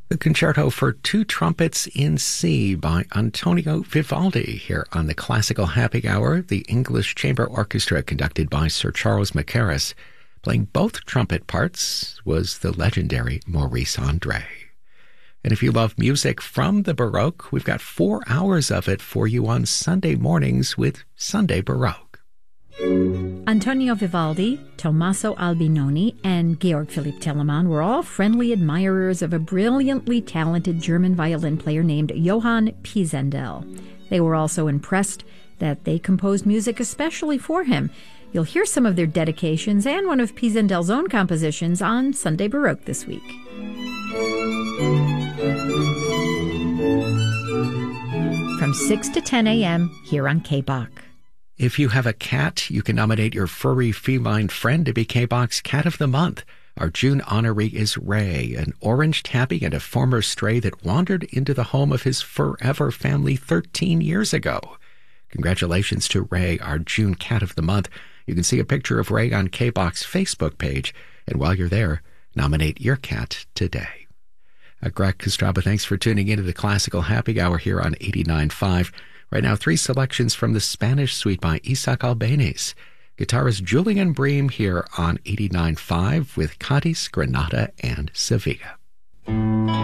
The Concerto for Two Trumpets in C by Antonio Vivaldi here on the Classical Happy Hour. The English Chamber Orchestra, conducted by Sir Charles Mackerras. Playing both trumpet parts was the legendary Maurice André. And if you love music from the Baroque, we've got 4 hours of it for you on Sunday mornings with Sunday Baroque. Antonio Vivaldi, Tommaso Albinoni, and Georg Philipp Telemann were all friendly admirers of a brilliantly talented German violin player named Johann Pisendel. They were also impressed that they composed music especially for him. You'll hear some of their dedications and one of Pisendel's own compositions on Sunday Baroque this week. From 6 to 10 a.m. here on KBOC. If you have a cat, you can nominate your furry feline friend to be KBOC's Cat of the Month. Our June honoree is Ray, an orange tabby and a former stray that wandered into the home of his forever family 13 years ago. Congratulations to Ray, our June Cat of the Month. You can see a picture of Ray on KBOC's Facebook page, and while you're there, nominate your cat today. Greg Kostraba, thanks for tuning into the Classical Happy Hour here on 89.5. Right now, 3 selections from the Spanish Suite by Isaac Albéniz. Guitarist Julian Bream here on 89.5 with Cadiz, Granada, and Sevilla.